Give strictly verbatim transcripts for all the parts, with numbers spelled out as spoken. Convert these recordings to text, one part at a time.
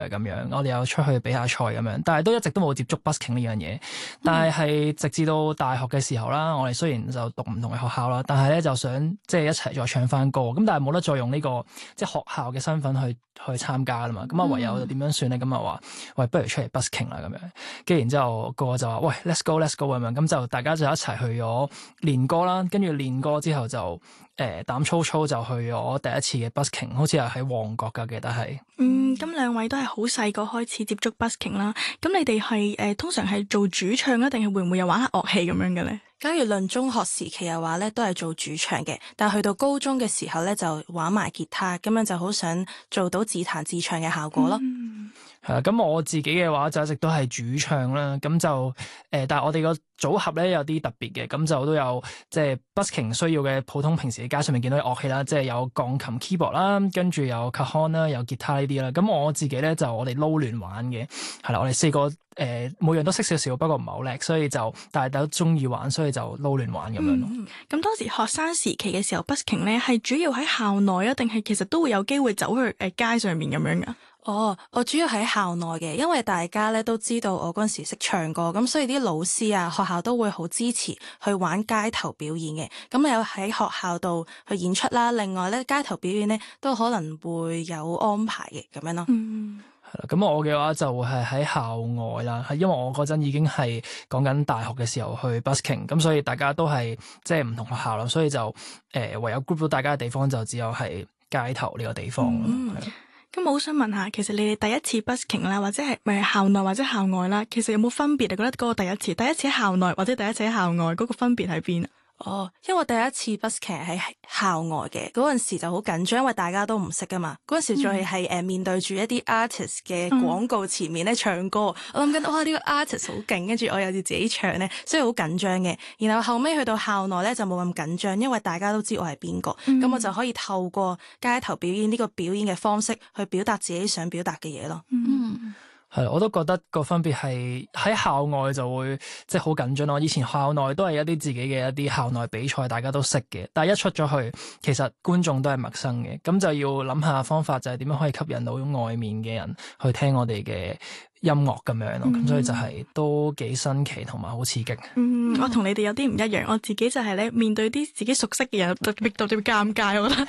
咁樣，我哋有出去比下賽咁樣，但係都一直都冇接觸 busking 呢樣嘢。但係係直至到大學嘅時候啦，我哋雖然就讀唔同嘅學校啦，但係咧就想即係一齊再唱翻歌。咁但係冇得再用呢個即係學校嘅身份去去參加啦嘛。咁啊唯有就點樣算咧？咁啊話喂，不如出嚟 busking 啦咁樣。跟住然之後個個就話喂 let's go let's go 咁樣。咁就大家就一齊去咗練歌啦。跟住練歌之後就誒膽粗粗就去咗第一次嘅 busking， 好似係喺旺角㗎，記得係。 嗯，咁兩位都係好細個開始接觸 busking 啦。咁你哋係誒通常係做主唱啊，定係會唔會有玩下樂器咁樣嘅咧？ 假如論中學時期嘅話咧，都係做主唱嘅，但係去到高中嘅時候咧，就玩埋吉他，咁樣就好想做到自彈自唱嘅效果咯。 嗯係啦，咁我自己嘅話就一直都係主唱啦，咁就誒、呃，但係我哋個組合咧有啲特別嘅，咁就都有即係 busking 需要嘅普通平時喺街上面見到嘅樂器啦，即係有鋼琴 keyboard 啦，跟住有 cajon 啦，有吉他呢啲啦。咁我自己咧就我哋撈亂玩嘅，係啦，我哋四個誒、呃、每樣都識少少，不過唔係好叻，所以就但係都中意玩，所以就撈亂玩咁樣咯。 咁、嗯、當時學生時期嘅時候 busking 咧係主要喺校內啊，定係其實都會有機會走去誒街上面咁樣噶？ 哦，我主要喺校內嘅，因為大家咧都知道我嗰陣時識唱歌，咁所以啲老師啊、學校都會好支持去玩街頭表演嘅。咁有喺學校度去演出啦，另外咧街頭表演咧都可能會有安排嘅咁樣咯。 嗯， 係啦，咁我嘅話就係喺校外啦，係因為我嗰陣已經係講緊大學嘅時候去 busking，咁所以大家都係即係唔同學校啦，所以就誒、呃、唯有 group 到大家嘅地方就只有係街頭呢個地方咯。 嗯咁我好想問下，其實你哋第一次 busking 啦，或者係咪校內或者校外啦，其實有冇分別？你覺得嗰個第一次，第一次喺校內或者第一次喺校外嗰個分別喺邊啊？ 哦，因為我第一次 busking 喺校外嘅嗰陣時就好緊張，因為大家都唔識噶嘛。嗰陣時仲係係誒面對住一啲 artist 嘅廣告前面咧唱歌，嗯、我諗緊哇呢、呢個 artist 好勁，跟住我又要自己唱咧，所以好緊張嘅。然後後尾去到校內咧就冇咁緊張，因為大家都知我係邊個，咁、嗯、我就可以透過街頭表演呢個表演嘅方式去表達自己想表達嘅嘢咯。 嗯。 係，我都覺得個分別係喺校外就會即係好緊張咯。以前校內都係一啲自己嘅一啲校內比賽，大家都識嘅。但係一出咗去，其實觀眾都係陌生嘅，咁就要諗下方法，就係點樣可以吸引到外面嘅人去聽我哋嘅音樂咁樣咯。咁、嗯、所以就係都幾新奇同埋好刺激。 嗯，我同你哋有啲唔一樣，我自己就係咧面對啲自己熟悉嘅人，特別特別尷尬，我覺得。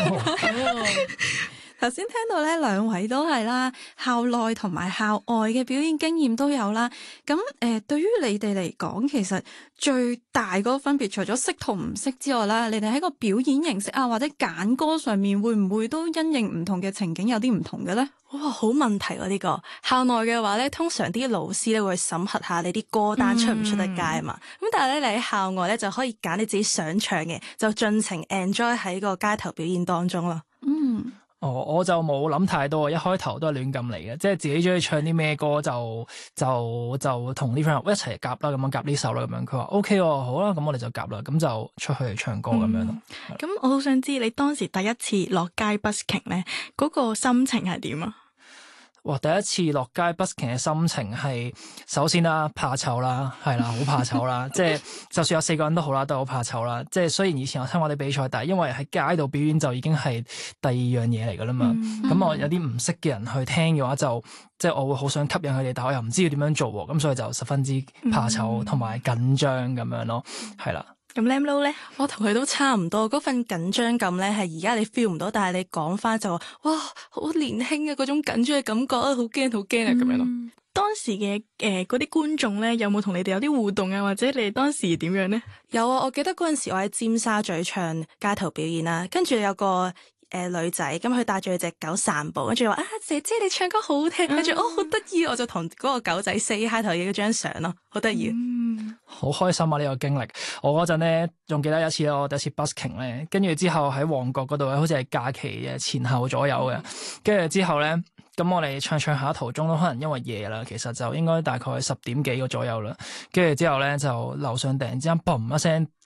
頭先聽到咧，兩位都係啦，校內同埋校外嘅表演經驗都有啦。咁誒、呃，對於你哋嚟講，其實最大嗰個分別，除咗識同唔識之外啦，你哋喺個表演形式啊，或者揀歌上面，會唔會都因應唔同嘅情景有啲唔同嘅咧？ 哇，好問題喎、啊！呢、這個校內嘅話咧，通常啲老師咧會審核下你啲歌單出唔出得街啊嘛。咁、嗯、但係咧，你喺校外咧就可以揀你自己想唱嘅，就盡情 enjoy 喺個街頭表演當中咯。 嗯。 哦，我就冇諗太多，一開頭都係亂咁嚟嘅，即係自己中意唱啲咩歌就就就同啲 friend 一齊夾啦，咁樣夾呢首啦，咁樣佢話 OK 喎，好啦，咁我哋就夾啦，咁就出去唱歌咁、嗯、樣咯。 咁我好想知你當時第一次落街 busking 咧，嗰個心情係點啊？ 哇！第一次落街 busking 嘅心情係首先啦，怕醜啦，係啦，好怕醜啦，即係就算有四個人都好啦，都好怕醜啦。即係雖然以前有參加我哋比賽，但係因為喺街度表演就已經係第二樣嘢嚟噶啦嘛。咁、嗯、我有啲唔識嘅人去聽嘅話就，就即係我會好想吸引佢哋，但我又唔知要點樣做喎，咁所以就十分之怕醜同埋緊張咁樣咯，係啦。 咁 Lam Lo 咧， 我同佢都差唔多，嗰份緊張感咧係而家你 feel 唔到，但係你講翻就話，哇，好年輕嘅嗰種緊張嘅感覺啊，好驚好驚啊咁樣咯。 當時嘅誒嗰啲觀眾咧，有冇同你哋有啲互動啊？或者你哋當時點樣咧？ 有啊，我記得嗰陣時我喺尖沙咀唱街頭表演啦，跟住有個誒、呃、女仔，咁佢帶住佢隻狗散步，跟住話啊，姐姐你唱歌好好聽，跟住、嗯、哦好得意，我就同嗰個狗仔 say hi 頭影咗張相咯，好得意。嗯， 好開心啊！呢、這個經歷，我嗰陣咧仲記得有一次咧，我第一次 busking 咧，跟住之後喺旺角嗰度咧，好似係假期嘅前後左右嘅，跟住之後咧，咁我哋唱唱下途中都可能因為夜啦，其實就應該大概十點幾個左右啦，跟住之後咧就樓上突然之間嘣一聲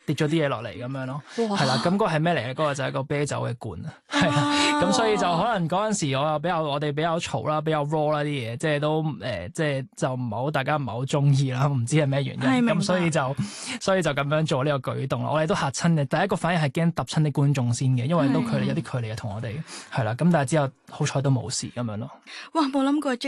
跌咗啲嘢落嚟咁樣咯， 哇係啦，咁嗰個係咩嚟嘅？嗰、嗰個就係個啤酒嘅罐啊，係啦，咁所以就可能嗰陣時我又比較我哋比較嘈啦，比較 raw 啦啲嘢，即係都誒、呃，即係就唔係好大家唔係好中意啦，唔知係咩原因，咁所以就所以就咁樣做呢個舉動啦，我哋都嚇親嘅，第一個反應係驚揼親啲觀眾先嘅，因為都距離有啲距離嘅同我哋係啦，咁但係之後好彩都冇事咁樣咯。 哇！冇諗過